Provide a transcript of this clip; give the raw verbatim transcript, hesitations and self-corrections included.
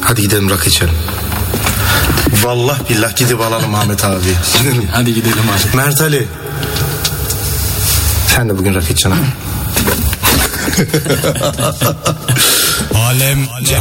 Hadi gidelim rakı içelim. Vallahi billah gidip alalım Ahmet abi. Hadi gidelim abi. Mert Ali. Sen de bugün rakı içeceksin. Alem